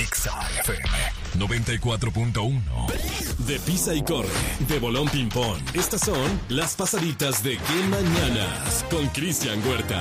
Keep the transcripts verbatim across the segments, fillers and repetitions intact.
Exa F M noventa y cuatro punto uno. De Pisa y Corre, de Bolón Ping Pong. Estas son las pasaditas de Qué Mañanas con Cristian Huerta.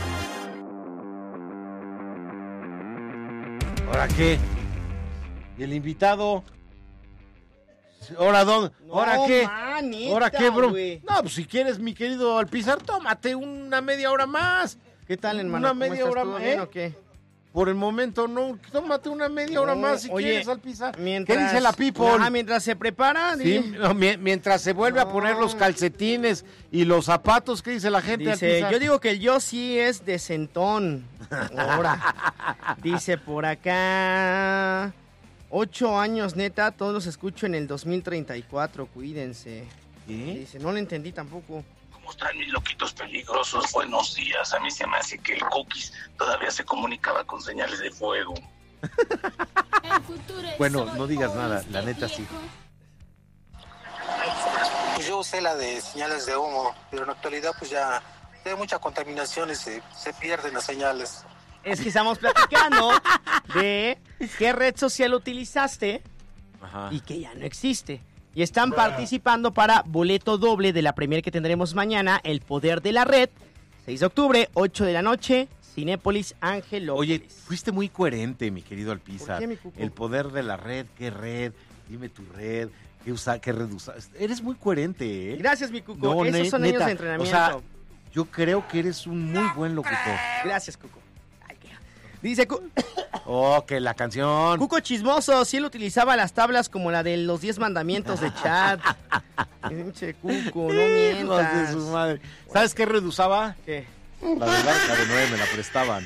¿Ahora qué? ¿Y el invitado? ¿Ahora dónde? ¿Ahora No, qué? manita, ¿Ahora qué, bro? güey. No, pues si quieres, mi querido Alpizar, tómate una media hora más. ¿Qué tal, hermano? Una ¿Cómo media estás? hora ¿Todo más, bien ¿eh? o qué? Por el momento no, tómate una media hora No, más si oye, quieres, Alpizar. Mientras, ¿Qué dice la people? Ah, mientras se prepara. Sí, di- no, mi- mientras se vuelve No. a poner los calcetines y los zapatos, ¿qué dice la gente, Dice, Alpizar? yo digo que el yo sí es decentón. Ahora. Dice por acá. Ocho años, neta, todos los escucho en el dos mil treinta y cuatro, cuídense. ¿Qué? Dice, no lo entendí tampoco. ¿Cómo están mis loquitos peligrosos? Buenos días. A mí se me hace que el Cookies todavía se comunicaba con señales de fuego. Bueno, no digas nada, la neta sí. Pues yo usé la de señales de humo, pero en la actualidad pues ya hay mucha contaminación y se, se pierden las señales. Es que estamos platicando de qué red social utilizaste Ajá. y que ya no existe. Y están participando para boleto doble de la premier que tendremos mañana, El Poder de la Red, seis de octubre, ocho de la noche, Cinépolis Angelópolis. Oye, fuiste muy coherente, mi querido Alpizar. ¿Por qué, mi cuco? El poder de la red, ¿qué red? Dime tu red, ¿qué, usa, qué red usas? Eres muy coherente, ¿eh? Gracias, mi Cuco. No, Esos ne- son neta, años de entrenamiento. O sea, yo creo que eres un muy buen locutor. Gracias, Cuco. Ay, qué- Dice Cu- Oh, que la canción. Cuco chismoso, si él utilizaba las tablas como la de los diez mandamientos de chat. Pinche Cuco, no Hijos de mientas. su madre. ¿Sabes qué red usaba? ¿Qué? La del arca de Noé, me la prestaban.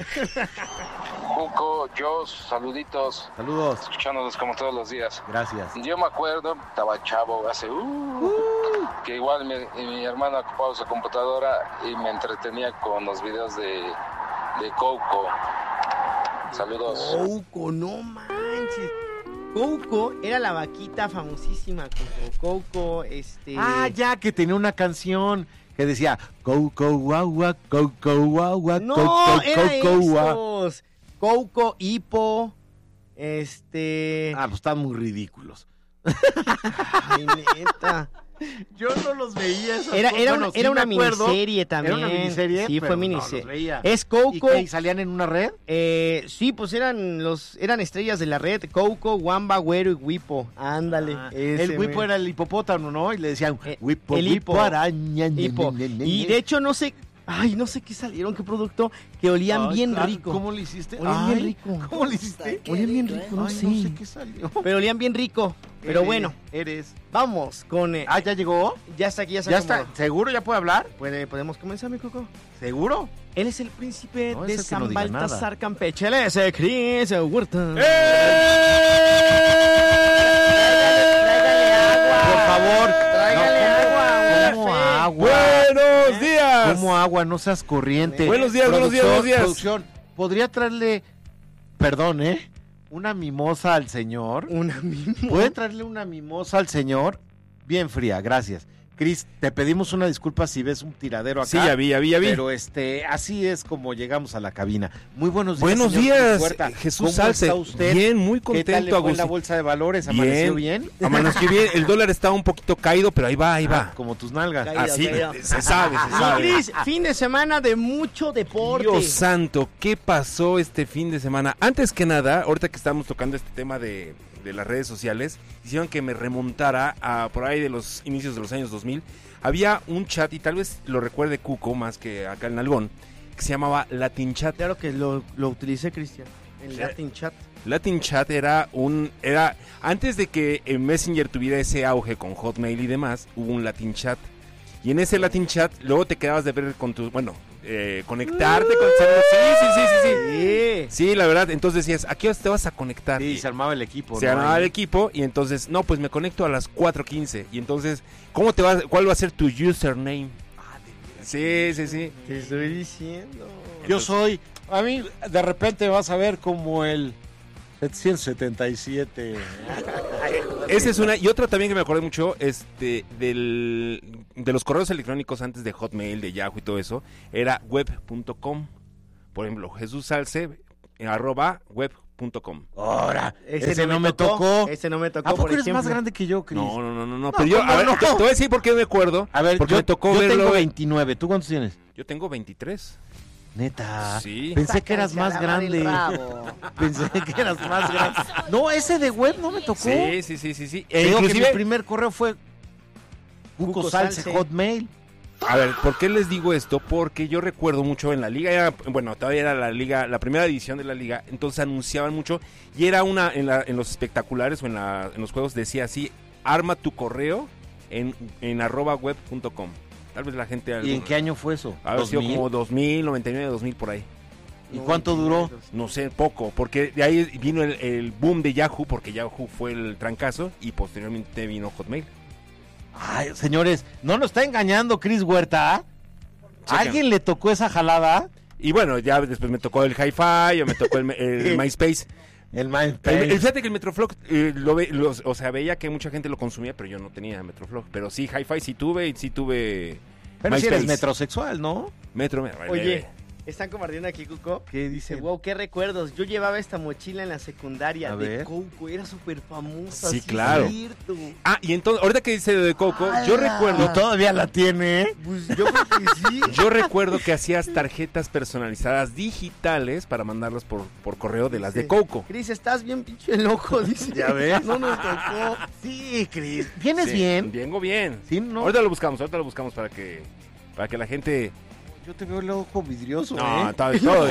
Cuco, yo, saluditos, Saludos. escuchándonos como todos los días. Gracias. Yo me acuerdo, estaba chavo hace, uh, que igual mi, mi hermana ocupaba su computadora y me entretenía con los videos de, de Coco. Saludos. Coco, no manches. Coco era la vaquita famosísima, Coco. Coco, este... Ah, ya, que tenía una canción que decía Coco guagua, Coco guagua, No, Coco, era Coco guagua. esos. Coco, Hipo, este... Ah, pues están muy ridículos. Ay, neta. Yo no los veía esas Era, cosas. era, Bueno, una, sí era me una acuerdo. miniserie también. Era una miniserie, Sí, pero fue no miniserie. los veía. Es ¿Y Coco. qué? ¿Y salían en una red? Eh, sí, pues eran los eran estrellas de la red. Coco, Wamba, Güero y Wipo. Ándale. Ah, ese, el Wipo güey. era el hipopótamo, ¿no? Y le decían Eh, Wipo, el Wipo, hipo. araña. Hipo. ñe, ñe, ñe, Y ñe. de hecho no sé, ay, no sé qué salieron, qué producto, que olían Ay, bien ah, rico. ¿Cómo le hiciste? Olían Ay, bien rico. ¿Cómo le hiciste? Olían bien rico, no Ay, sé. no sé qué salió. Pero olían bien rico. Pero Eres, bueno, Eres. vamos con... eh, Ah, ¿ya llegó? ya está aquí, ya, se ¿Ya acomodó. está? ¿Seguro ya puede hablar? ¿Puede- ¿Podemos comenzar, mi Coco? ¿Seguro? Él es el príncipe No, de es el que no San diga Baltasar nada. Campeche. Él es el Cris Huerta. Por favor. Tráigale agua, ¿Cómo un agua? Buenos días. ¿Cómo agua? No seas corriente. Buenos días, buenos días, buenos días. Producción, ¿podría traerle, perdón, eh, una mimosa al señor? Una misma. ¿Puede traerle una mimosa al señor? Bien fría, gracias. Cris, te pedimos una disculpa si ves un tiradero acá. Sí, ya vi, ya vi, ya vi. Pero este, así es como llegamos a la cabina. Muy buenos días, Buenos señor días, Puerta. Jesús ¿Cómo Salce. está usted? Bien, muy ¿Qué tal le contento, fue en la Agustín. bolsa de valores? ¿Amaneció bien? Amaneció bien. El dólar está un poquito caído, pero ahí va, ahí va. Ah, como tus nalgas. Caído, Así, caído. se sabe, se Mi sabe. Cris, fin de semana de mucho deporte. Dios santo, ¿qué pasó este fin de semana? Antes que nada, ahorita que estamos tocando este tema de, de las redes sociales, hicieron que me remontara a por ahí de los inicios de los años dos mil. Había un chat, y tal vez lo recuerde Cuco más que acá el Nalgón, que se llamaba Latin Chat. Claro que lo, lo utilicé, Cristian. El Sí. Latin Chat. Latin Chat era un... era antes de que eh, Messenger tuviera ese auge con Hotmail y demás, hubo un Latin Chat. Y en ese Latin Chat, luego te quedabas de ver con tu... Bueno, eh, conectarte con el celular. Sí, sí, sí, sí, sí. Sí. Sí, la verdad. Entonces decías, ¿a qué hora te vas a conectar? Sí, Y se armaba el equipo. se ¿no? armaba Ahí. el equipo y entonces, no, pues me conecto a las cuatro quince. Y entonces, ¿cómo te va, cuál va a ser tu username? Sí, sí, sí. Te estoy diciendo. Yo soy, a mí de repente vas a ver como el setecientos setenta y siete. Esa es una, y otra también que me acordé mucho, este, del, de los correos electrónicos antes de Hotmail, de Yahoo y todo eso, era web punto com. Por ejemplo, Jesús Salce, arroba web punto com. Ahora, ese, ese no me tocó. tocó. Ese no me tocó. ¿A poco por eres ejemplo? más grande que yo, Cris? No, no, no, no, no. Pero yo, a ver, no? te, te voy a decir por qué me acuerdo. A ver, porque yo, me tocó yo verlo. tengo veintinueve. ¿Tú cuántos tienes? Yo tengo veintitrés. Neta. Sí. Pensé que eras más grande. Pensé que eras más grande. No, ese de web no me tocó. Sí, sí, sí, sí, sí. E inclusive inclusive mi primer correo fue Cuco Cuco Salce, Salce. Hotmail. A ver, ¿por qué les digo esto? Porque yo recuerdo mucho en la liga, era, bueno, todavía era la liga, la primera división de la liga, entonces anunciaban mucho y era una, en, la, en los espectaculares o en, la, en los juegos decía así, arma tu correo en, en arroba web punto com. Tal vez la gente... ¿Y algo, en qué año fue eso? Ha sido ¿dos mil? como dos mil, noventa y nueve, dos mil por ahí. ¿Y cuánto duró? No sé, poco, porque de ahí vino el, el boom de Yahoo, porque Yahoo fue el trancazo y posteriormente vino Hotmail. Ay, señores, no nos está engañando Cris Huerta. Chequen. ¿Alguien le tocó esa jalada? Y bueno, ya después me tocó el Hi-Fi, o me tocó el, el MySpace. El MySpace. El, el- fíjate que el Metroflog, eh, lo ve- lo- o sea, veía que mucha gente lo consumía, pero yo no tenía Metroflog. Pero sí, Hi-Fi sí tuve y sí tuve Pero si eres MySpace. metrosexual, ¿no? Metro, me- Oye, están compartiendo aquí, Cuco. ¿Qué Dice, dice? wow, qué recuerdos. Yo llevaba esta mochila en la secundaria A de ver. Coco. Era súper famosa. Sí, es claro. cierto. Ah, y entonces, ahorita que dice de Coco, yo Y recuerdo, todavía la tiene, ¿eh? Pues yo creo que sí. yo recuerdo que hacías tarjetas personalizadas digitales para mandarlas por, por correo de las de Coco. Cris, estás bien pinche loco, dice. ¿Ya ves? No nos tocó. Sí, Cris. ¿Vienes Sí, bien? Vengo bien. Sí, ¿no? Ahorita lo buscamos, ahorita lo buscamos para que, para que la gente... Yo te veo el ojo vidrioso, No, ¿eh? todo, todo.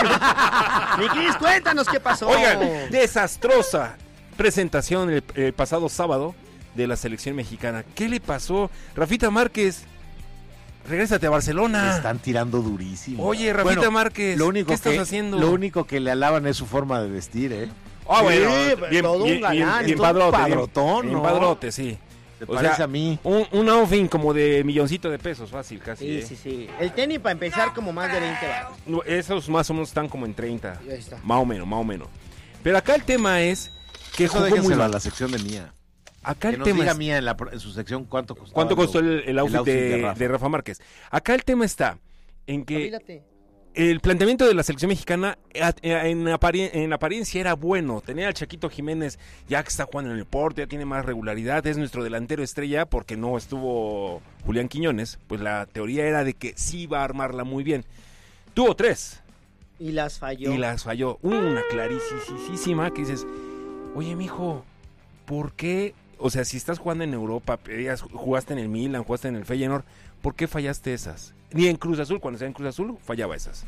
Mi Cris, cuéntanos qué pasó. Oigan, desastrosa presentación el, el pasado sábado de la selección mexicana. ¿Qué le pasó? Rafita Márquez, regrésate a Barcelona. Le están tirando durísimo. Oye, Rafita Bueno, Márquez, lo único ¿qué estás que, haciendo? Lo único que le alaban es su forma de vestir, ¿eh? Ah, bueno, Sí, bien, todo un bien, galán, bien, bien todo un padrote, bien- padrotón, bien ¿no? padrote, sí. Te O parece sea, a mí. Un, un outfit como de milloncito de pesos, fácil, casi. Sí, ¿eh? sí, sí. El tenis para empezar como más de veinte baros. No, esos más o menos están como en treinta. Ahí está. Más o menos, más o menos. Pero acá el tema es que Eso jugó muy déjenselo a mal. la sección de Mía. Acá Que el nos tema diga es... Mía en, la, en su sección cuánto costó. ¿Cuánto costó el, el outfit, de, de de, Rafa? Rafa. Márquez? Acá el tema está en que Olvídate. el planteamiento de la selección mexicana a- en, apari- en apariencia era bueno. Tenía al Chaquito Jiménez ya que está jugando en el Porto, ya tiene más regularidad, es nuestro delantero estrella porque no estuvo Julián Quiñones. Pues la teoría era de que sí iba a armarla muy bien. Tuvo tres Y las falló. y las falló. Una clarísima que dices, oye, mijo, ¿por qué? O sea, si estás jugando en Europa, pedías- jugaste en el Milan, jugaste en el Feyenoord, ¿por qué fallaste esas? Ni en Cruz Azul, cuando estaba en Cruz Azul, fallaba esas.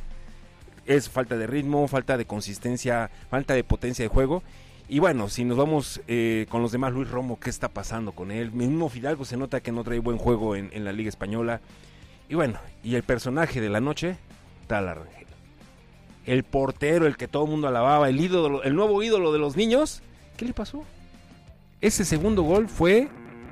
Es falta de ritmo, falta de consistencia, falta de potencia de juego. Y bueno, si nos vamos eh, con los demás, Luis Romo, ¿qué está pasando con él? Mismo Fidalgo se nota que no trae buen juego en, en la Liga Española. Y bueno, y el personaje de la noche, Tala Rangel. El portero, el que todo el mundo alababa, el ídolo, el nuevo ídolo de los niños, ¿qué le pasó? Ese segundo gol fue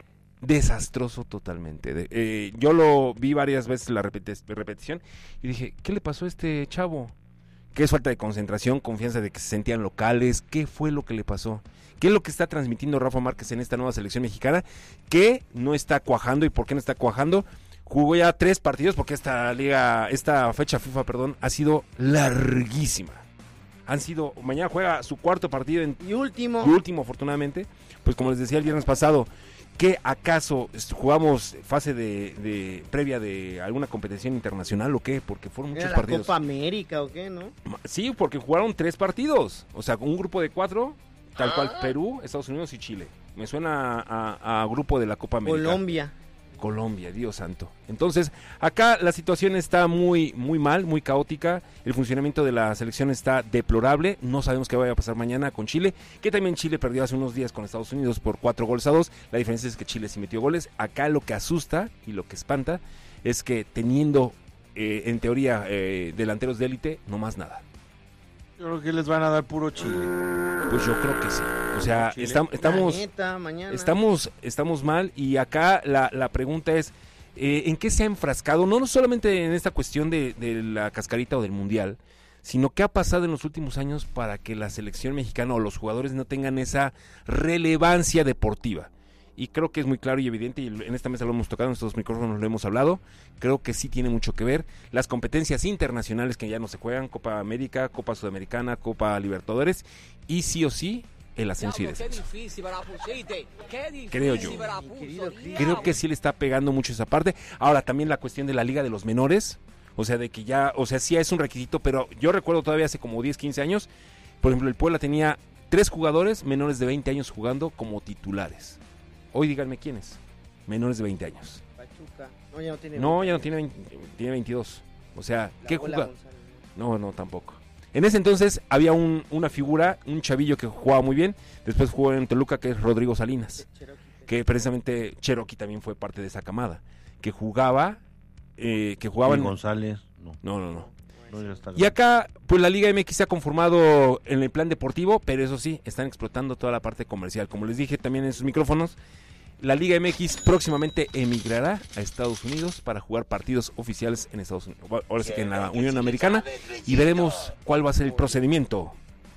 desastroso totalmente. De- eh, yo lo vi varias veces la repeti- repetición y dije, ¿qué le pasó a este chavo? ¿Qué es falta de concentración, confianza de que se sentían locales? ¿Qué fue lo que le pasó? ¿Qué es lo que está transmitiendo Rafa Márquez en esta nueva selección mexicana? ¿Qué no está cuajando y por qué no está cuajando? Jugó ya tres partidos porque esta liga, esta fecha FIFA, perdón, ha sido larguísima. Han sido, mañana juega su cuarto partido en Y último. y último, afortunadamente, pues como les decía el viernes pasado, ¿qué acaso est- jugamos fase de, de previa de alguna competición internacional o qué? Porque fueron ¿Era muchos la partidos. Copa América o qué, no? Ma- Sí, porque jugaron tres partidos. O sea, un grupo de cuatro, tal cual Perú, Estados Unidos y Chile. Me suena a, a- a grupo de la Copa América. Colombia. Colombia, Dios santo. Entonces, acá la situación está muy, muy mal, muy caótica. El funcionamiento de la selección está deplorable. No sabemos qué vaya a pasar mañana con Chile, que también Chile perdió hace unos días con Estados Unidos por cuatro goles a dos. La diferencia es que Chile sí metió goles. Acá lo que asusta y lo que espanta es que teniendo, eh, en teoría, eh, delanteros de élite, no más nada. Yo creo que les van a dar puro chile. Pues yo creo que sí. O sea, Chile. estam- estamos... La neta, mañana. Estamos, estamos mal y acá la, la pregunta es, eh, ¿en qué se ha enfrascado? No, no solamente en esta cuestión de, de la cascarita o del mundial, sino qué ha pasado en los últimos años para que la selección mexicana o los jugadores no tengan esa relevancia deportiva. y creo que es muy claro y evidente, y en esta mesa lo hemos tocado, en estos micrófonos lo hemos hablado, creo que sí tiene mucho que ver. Las competencias internacionales que ya no se juegan, Copa América, Copa Sudamericana, Copa Libertadores, y sí o sí, el ascenso y descenso. Creo yo. Creo que sí le está pegando mucho esa parte. Ahora, también la cuestión de la Liga de los Menores, o sea, de que ya, o sea, sí es un requisito, pero yo recuerdo todavía hace como diez, quince años, por ejemplo, el Puebla tenía tres jugadores menores de veinte años jugando como titulares. Hoy díganme quiénes, menores de veinte años. Pachuca. No, ya no tiene. No, ya no tiene, veinte, tiene veintidós. O sea, la ¿qué juega? No, no, tampoco. En ese entonces había un, una figura, un chavillo que jugaba muy bien. Después jugó en Toluca, que es Rodrigo Salinas. Cherokee. Que precisamente Cherokee también fue parte de esa camada. Que jugaba... Eh, que jugaban... González, no. No, no, no. no y acá, pues la Liga M X se ha conformado en el plan deportivo, pero eso sí, están explotando toda la parte comercial. Como les dije también en sus micrófonos, la Liga M X próximamente emigrará a Estados Unidos para jugar partidos oficiales en Estados Unidos, ahora sí que en la Unión Americana, y veremos cuál va a ser el procedimiento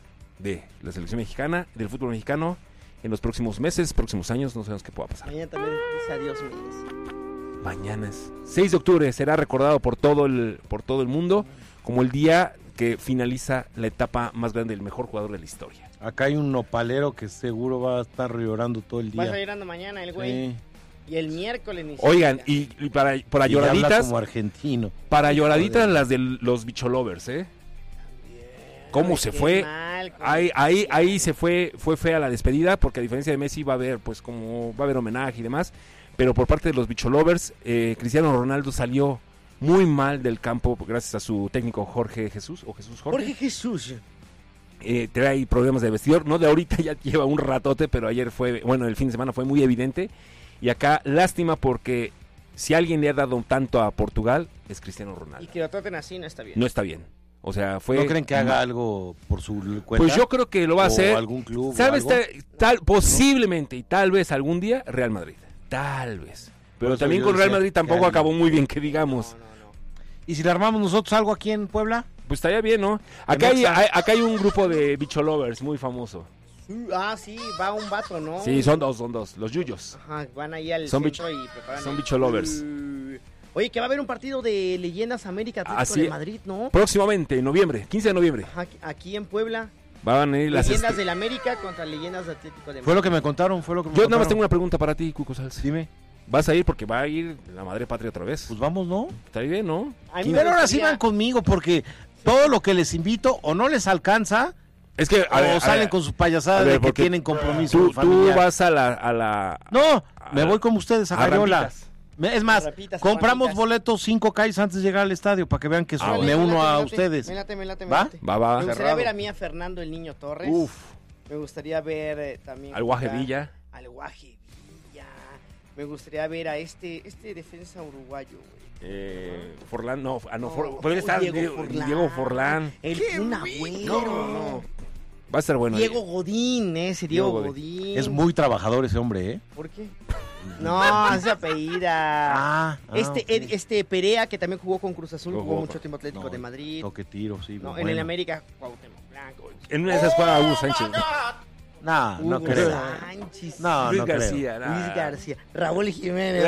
de la selección mexicana, del fútbol mexicano, en los próximos meses, próximos años, no sabemos qué pueda pasar. Mañana también dice adiós, Méndez. Mañana es seis de octubre, será recordado por todo el, por todo el mundo como el día que finaliza la etapa más grande del mejor jugador de la historia. Acá hay un nopalero que seguro va a estar llorando todo el día. Va a estar llorando mañana el güey. Sí. Y el miércoles ni Oigan, y, y para, para y lloraditas. Como argentino. Para lloraditas Joder. Las de los bicholovers, ¿eh? ¿Cómo Ay, se fue? Mal, ahí, ahí, ahí se fue, fue fea la despedida, porque a diferencia de Messi va a haber, pues, como va a haber homenaje y demás. Pero por parte de los bicholovers, eh, Cristiano Ronaldo salió muy mal del campo gracias a su técnico Jorge Jesús, o Jesús Jorge. Jorge Jesús. Eh, trae problemas de vestidor, no de ahorita, ya lleva un ratote, pero ayer fue, bueno, el fin de semana fue muy evidente. Y acá, lástima porque si alguien le ha dado tanto a Portugal, es Cristiano Ronaldo. Y que lo traten así no está bien. No está bien. O sea, fue... ¿No creen que haga algo por su cuenta? Pues yo creo que lo va a hacer. ¿O algún club? ¿Sabes? Tal, tal, posiblemente y tal vez algún día Real Madrid. Tal vez. Pero también con Real Madrid tampoco acabó muy bien, que digamos. No, no, no. ¿Y si le armamos nosotros algo aquí en Puebla? Pues estaría bien, ¿no? Acá hay, hay, acá hay un grupo de bicholovers muy famoso. Ah, sí, va un vato, ¿no? Sí, son dos, son dos, los yuyos. Ajá, van ahí al son centro bicho, y preparan. Son bicholovers. Uh, oye, que va a haber un partido de Leyendas América Atlético Así, de Madrid, ¿no? Próximamente, en noviembre, quince de noviembre. Ajá, aquí en Puebla. Van a ir las Leyendas del América contra Leyendas de Atlético de Madrid. Fue lo que me contaron, fue lo que me Yo contaron. nada más tengo una pregunta para ti, Cuco Salsa. Dime. ¿Vas a ir? Porque va a ir la madre patria otra vez. Pues vamos, ¿no? Está bien, ¿no? Pero ahora sí van conmigo porque todo lo que les invito o no les alcanza, es que a o ver, salen ver, con sus payasadas ver, de que tienen compromiso tú, familiar. Tú vas a la... A la no, a me la, voy con ustedes a, a Cayola. Es más, rapitas, compramos rapitas. boletos cinco calles antes de llegar al estadio para que vean que ah, me uno a ustedes. Me late, me late, me ¿Va? late. Va, va. Me gustaría Cerrado. ver a mí a Fernando el Niño Torres. Uf. Me gustaría ver eh, también... Al Guaje Villa. Al Guaje Villa. Me gustaría ver a este este defensa uruguayo, güey. Eh, Forlán, no, ah, no, no For, puede estar Diego, Diego Forlán. Diego Forlán. El Kun Agüero. No, no. Va a estar bueno. Diego Godín, ese Diego, Diego Godín. Godín. Es muy trabajador ese hombre, ¿eh? ¿Por qué? No, es apellida. Ah, ah, este, okay. Ed, este Perea, que también jugó con Cruz Azul, oh, jugó oh, mucho tiempo Atlético no, de Madrid. No, que tiro, sí. No, bueno. en el América, Cuauhtémoc Blanco. En una de esas juega Hugo Sánchez. No, no Hugo creo. Sánchez. No, Luis no García. creo. Luis García. Raúl Jiménez.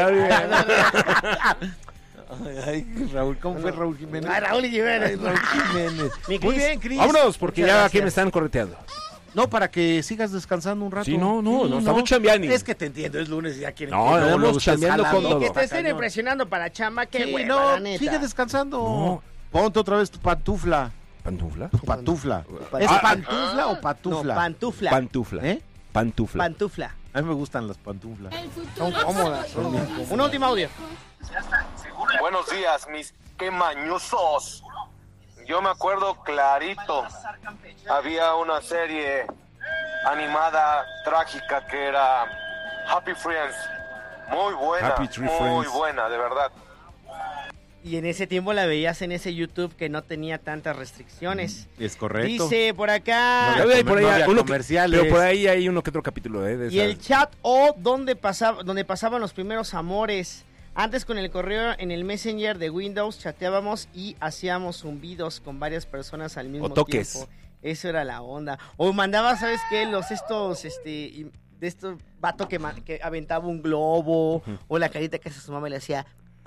Ay, Raúl, ¿cómo fue Raúl Jiménez? Ay, Raúl Jiménez. Ay, Raúl Jiménez. Muy bien, Cris. Vámonos, porque Muchas ya gracias. Aquí me están correteando. No, para que sigas descansando un rato. Sí, no, no, sí, no, estamos chambeando. Es que te entiendo, es lunes y ya quieren no, que no, no, chambeando con todo. Y que te estén impresionando para chamba, qué sí, hueva, no, la neta. sigue descansando. No. Ponte otra vez tu pantufla. ¿Pantufla? Tu pantufla. Pantufla. ¿Es Ah, pantufla o patufla? No, pantufla. Pantufla. ¿Eh? Pantufla. Pantufla. A mí me gustan las pantuflas. Son cómodas. Son bien cómodas. Un último audio. Buenos días, mis quemañosos. Yo me acuerdo clarito. Había una serie animada trágica que era Happy Friends. Muy buena, Happy Tree muy Friends. buena, de verdad. Y en ese tiempo la veías en ese YouTube que no tenía tantas restricciones. Es correcto. Dice por acá. No había, por ahí, no había uno comerciales. Que, pero por ahí hay uno que otro capítulo, ¿eh? De y esa. el chat o donde pasaba, donde pasaban los primeros amores. Antes con el correo en el Messenger de Windows chateábamos y hacíamos zumbidos con varias personas al mismo o toques. tiempo. Eso era la onda. O mandaba, ¿sabes qué? Los estos, este, de estos vato que, ma- que aventaba un globo, uh-huh. o la carita que hace su mamá y le hacía...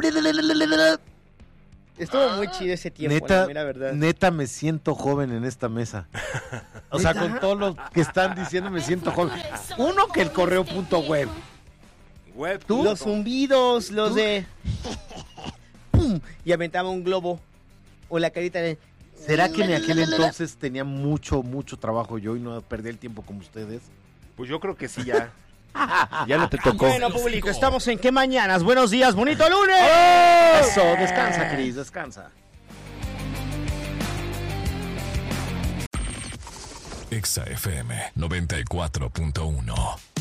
Estuvo muy chido ese tiempo, neta, la mera verdad. Neta me siento joven en esta mesa. O sea, con todos los que están diciendo me siento joven. Uno que el correo punto web. Web. ¿Tú? Los zumbidos, los ¿Tú? de... ¡Pum! Y aventaba un globo. O la carita de... ¿Será que en aquel entonces tenía mucho, mucho trabajo yo y no perdí el tiempo como ustedes? Pues yo creo que sí, ya. Ya no te tocó. Bueno, público, estamos en ¿Qué Mañanas? Buenos días, bonito lunes. ¡Oh! Eso, descansa, Cris, descansa. Exa F M noventa y cuatro punto uno.